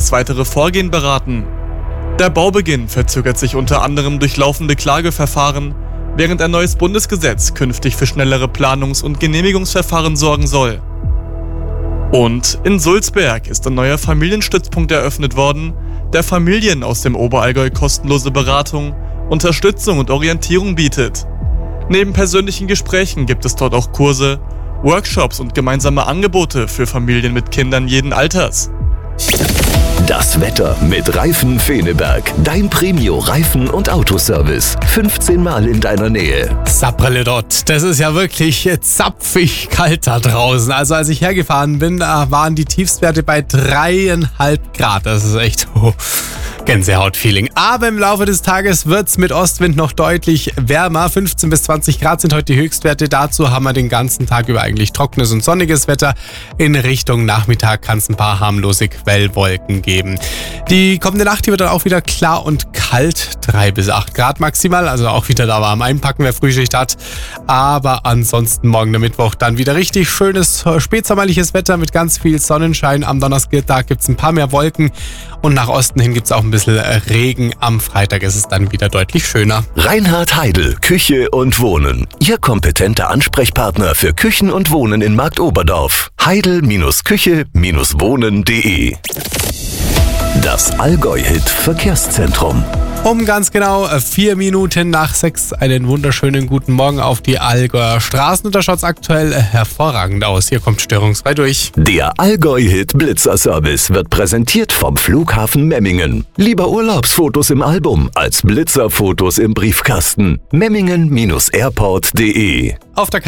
das weitere Vorgehen beraten. Der Baubeginn verzögert sich unter anderem durch laufende Klageverfahren, während ein neues Bundesgesetz künftig für schnellere Planungs- und Genehmigungsverfahren sorgen soll. Und in Sulzberg ist ein neuer Familienstützpunkt eröffnet worden, der Familien aus dem Oberallgäu kostenlose Beratung, Unterstützung und Orientierung bietet. Neben persönlichen Gesprächen gibt es dort auch Kurse, Workshops und gemeinsame Angebote für Familien mit Kindern jeden Alters. Das Wetter mit Reifen Feneberg. Dein Premio-Reifen- und Autoservice. 15 Mal in deiner Nähe. Saprele dort. Das ist ja wirklich zapfig kalt da draußen. Also als ich hergefahren bin, da waren die Tiefstwerte bei 3,5 Grad. Das ist echt Gänsehaut-Feeling. Aber im Laufe des Tages wird's mit Ostwind noch deutlich wärmer. 15 bis 20 Grad sind heute die Höchstwerte. Dazu haben wir den ganzen Tag über eigentlich trockenes und sonniges Wetter. In Richtung Nachmittag kann es ein paar harmlose Quellwolken geben. Die kommende Nacht hier wird dann auch wieder klar und kalt. 3 bis 8 Grad maximal. Also auch wieder da warm einpacken, wer Frühschicht hat. Aber ansonsten morgen der Mittwoch dann wieder richtig schönes spätsommerliches Wetter mit ganz viel Sonnenschein. Am Donnerstag gibt es ein paar mehr Wolken. Und nach Osten hin gibt es auch ein bisschen Regen. Am Freitag ist es dann wieder deutlich schöner. Reinhard Heidel, Küche und Wohnen. Ihr kompetenter Ansprechpartner für Küchen und Wohnen in Marktoberdorf. Heidel-Küche-Wohnen.de. Das Allgäu-Hit Verkehrszentrum. Um ganz genau 4 Minuten nach 6 einen wunderschönen guten Morgen auf die Allgäuer Straßen. Und da schaut es aktuell hervorragend aus. Hier kommt störungsfrei durch. Der Allgäu-Hit Blitzer-Service wird präsentiert vom Flughafen Memmingen. Lieber Urlaubsfotos im Album als Blitzerfotos im Briefkasten. Memmingen-airport.de. Auf der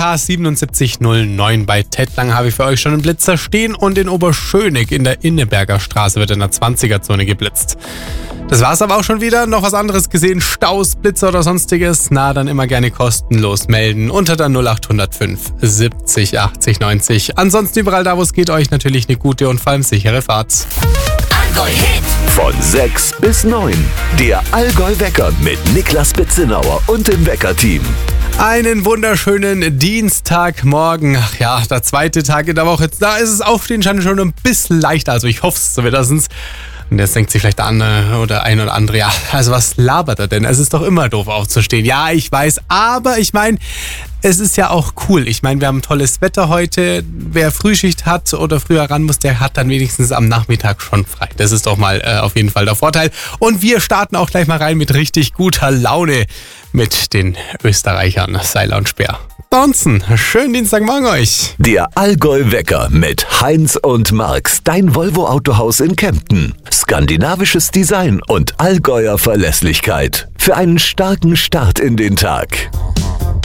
K7709 bei Tettlang habe ich für euch schon einen Blitzer stehen und in Oberschöneck in der Inneberger Straße wird in der 20er-Zone geblitzt. Das war's aber auch schon wieder. Noch was anderes gesehen? Staus, Blitzer oder sonstiges? Na, dann immer gerne kostenlos melden unter der 0805 70 80 90. Ansonsten überall da, wo es geht, euch natürlich eine gute und vor allem sichere Fahrt. Allgäu-Hit. Von 6 bis 9. Der Allgäu-Wecker mit Niklas Bitzenauer und dem Wecker-Team. Einen wunderschönen Dienstagmorgen. Ach ja, der zweite Tag in der Woche. Da ist es Aufstehen schon ein bisschen leichter. Also ich hoffe es zumindest. Und jetzt denkt sich vielleicht der andere oder ein oder andere, ja, also was labert er denn? Es ist doch immer doof aufzustehen. Ja, ich weiß, aber ich meine, es ist ja auch cool. Ich meine, wir haben tolles Wetter heute. Wer Frühschicht hat oder früher ran muss, der hat dann wenigstens am Nachmittag schon frei. Das ist doch mal auf jeden Fall der Vorteil. Und wir starten auch gleich mal rein mit richtig guter Laune mit den Österreichern Seiler und Speer. Bouncen, schönen Dienstagmorgen euch. Der Allgäu-Wecker mit Heinz und Marx, dein Volvo-Autohaus in Kempten. Skandinavisches Design und Allgäuer Verlässlichkeit. Für einen starken Start in den Tag.